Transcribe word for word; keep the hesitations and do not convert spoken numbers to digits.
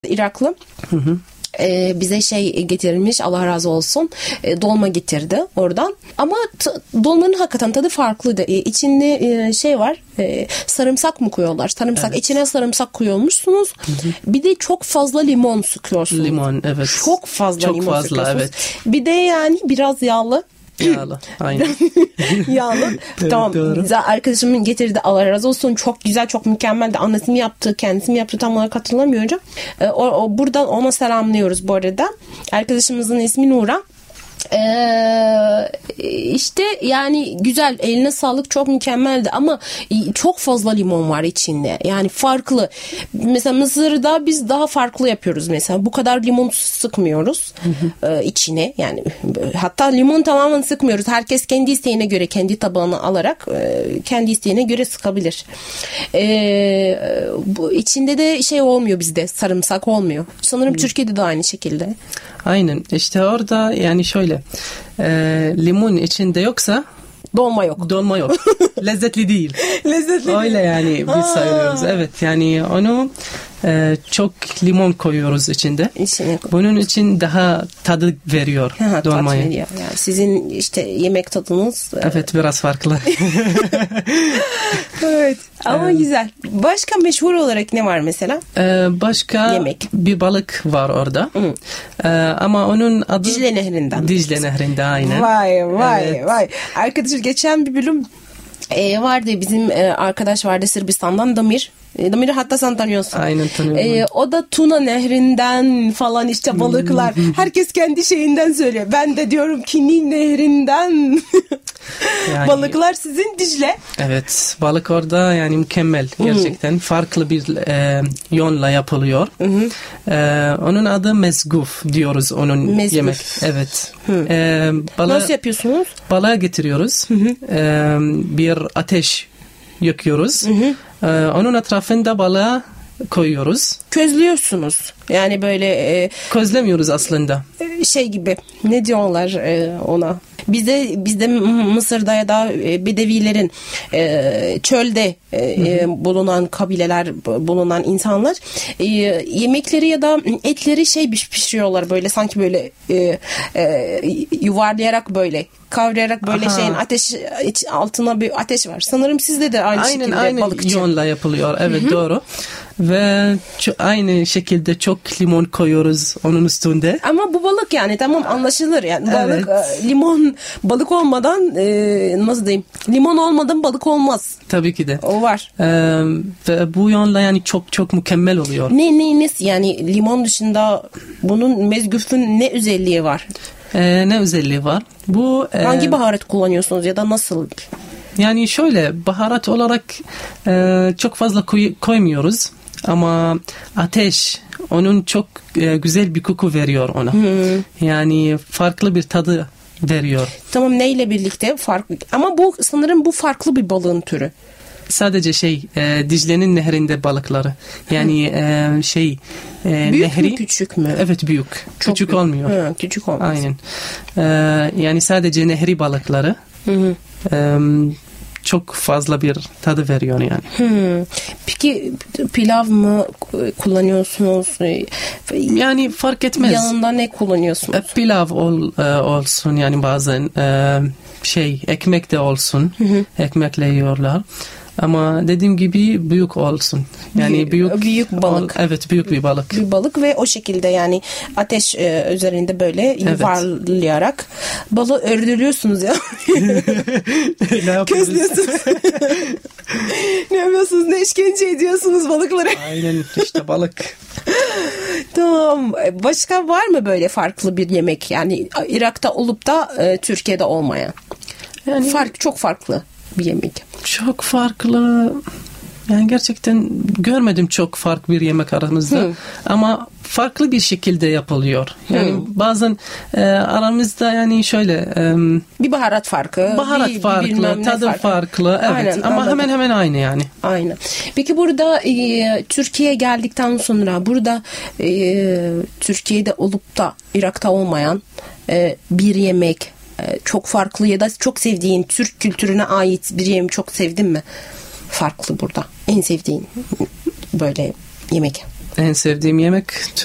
Iraklı. Hı hı. Ee, bize şey getirmiş, Allah razı olsun, ee, dolma getirdi oradan ama t- dolmanın hakikaten tadı farklıydı. Ee, içinde e, şey var, e, sarımsak mı koyuyorlar, sarımsak, evet. İçine sarımsak koyuyormuşsunuz. Hı hı. Bir de çok fazla limon sıkıyorsunuz. Limon, evet. Çok fazla çok limon fazla, sıkıyorsunuz. Evet. Bir de yani biraz yağlı. Yağlı, aynen. Yağlı. Evet, tamam. doğru. Arkadaşımın getirdi, Allah razı olsun. Çok güzel, çok mükemmel de annesi mi yaptı, kendisi mi yaptı tam olarak hatırlamıyorum. Ee, o, o, buradan ona selamlıyoruz bu arada. Arkadaşımızın ismi Nura. Ee, işte yani güzel, eline sağlık, çok mükemmeldi ama çok fazla limon var içinde, yani farklı. Mesela Mısır'da biz daha farklı yapıyoruz, mesela bu kadar limon sıkmıyoruz e, içine, yani hatta limon tamamen sıkmıyoruz, herkes kendi isteğine göre, kendi tabağını alarak e, kendi isteğine göre sıkabilir. E, bu içinde de şey olmuyor, bizde sarımsak olmuyor sanırım. Türkiye'de de aynı şekilde. Aynen, işte orada yani şöyle e, limon içinde yoksa dolma yok. Dolma yok. Lezzetli değil. Lezzetli Öyle değil. yani biz Aa. sayıyoruz. Evet, yani onu e, çok limon koyuyoruz içinde. İçine. Bunun için daha tadı veriyor ha, dolmayı. Veriyor. Yani sizin işte yemek tadınız. Evet, biraz farklı. Evet. Ama ee, güzel. Başka meşhur olarak ne var mesela? E, başka yemek. Bir balık var orada. E, ama onun adı Dicle Nehri'nden. Dicle Nehri'nde, aynen. Vay vay evet. vay. Arkadaşlar geçen bir bölüm e, vardı, bizim e, arkadaş vardı Sırbistan'dan, Damir. E, Damir'i hatta sen tanıyorsun. Aynen, tanıyorum. E, o da Tuna Nehri'nden falan işte balıklar. Herkes kendi şeyinden söylüyor. Ben de diyorum ki Nil Nehri'nden. Yani, balıklar sizin Dicle. Evet, balık orada yani mükemmel gerçekten. Hı. Farklı bir e, yönle yapılıyor. Hı hı. E, onun adı mezguf diyoruz onun mezguf. Yemek. Evet. E, balığı, Nasıl yapıyorsunuz? Balığı getiriyoruz. Hı hı. E, bir ateş yakıyoruz. Hı hı. E, onun etrafında balığı koyuyoruz. Közlüyorsunuz. Yani böyle e, közlemiyoruz aslında. Şey gibi. Ne diyorlar e, ona? Bizde bizde Mısır'da ya da Bedevilerin e, çölde e, bulunan kabileler, bulunan insanlar e, yemekleri ya da etleri şey pişiriyorlar böyle, sanki böyle e, e, yuvarlayarak, böyle kavrayarak, böyle Aha. şeyin ateş altına bir ateş var. Sanırım sizde de aynı aynen, şekilde aynı balıkçı. Yonla yapılıyor. Evet, Hı-hı. doğru. Ve ço- aynı şekilde çok limon koyuyoruz onun üstünde. Ama bu balık yani tamam, anlaşılır yani balık, evet. limon balık olmadan e, nasıl diyeyim, limon olmadan balık olmaz. Tabii ki de. O var. Ee, ve bu yönle yani çok çok mükemmel oluyor. Ne ne ne yani limon dışında bunun mezgüfün ne özelliği var? Ee, ne özelliği var? Bu hangi e, baharat kullanıyorsunuz ya da nasıl? Yani şöyle, baharat olarak e, çok fazla koy, koymuyoruz ama ateş onun çok e, güzel bir koku veriyor ona. Hmm. Yani farklı bir tadı veriyor. Tamam, neyle birlikte farklı? Ama bu sanırım bu farklı bir balığın türü. Sadece şey e, Dicle'nin nehrinde balıkları. Yani e, şey e, büyük nehri, mü küçük mü? Evet, büyük. Çok küçük büyük. olmuyor. Ha, küçük olmaz. Aynen. E, yani sadece nehri balıkları. Hı hı. E, çok fazla bir tadı veriyor yani. Hmm. Peki pilav mı kullanıyorsunuz? Yani fark etmez. Yanında ne kullanıyorsunuz? E, pilav ol, e, olsun yani bazen e, şey ekmek de olsun. Hı hı. Ekmekle yiyorlar. Ama dediğim gibi büyük olsun. Yani büyük büyük balık. Ol, evet, büyük bir balık. Bir balık ve o şekilde yani ateş e, üzerinde böyle yuvarlayarak evet. balığı öldürüyorsunuz ya. Ne közlüyorsunuz. Ne yapıyorsunuz? Ne işkence ediyorsunuz balıkları? Aynen, işte balık. Tamam. Başka var mı böyle farklı bir yemek? Yani Irak'ta olup da e, Türkiye'de olmayan. Yani fark çok farklı bir yemek. Çok farklı. Yani gerçekten görmedim çok farklı bir yemek aramızda. Hmm. Ama farklı bir şekilde yapılıyor. Yani hmm. bazen e, aramızda yani şöyle e, bir baharat farkı, baharat bir, farklı, bir tadı farklı. farklı. Evet. Aynen, ama anladım. hemen hemen aynı yani. Aynen. Peki burada e, Türkiye'ye geldikten sonra burada e, Türkiye'de olup da Irak'ta olmayan e, bir yemek e, çok farklı ya da çok sevdiğin Türk kültürüne ait bir yemek çok sevdin mi? Farklı burada. En sevdiğin böyle yemek. En sevdiğim yemek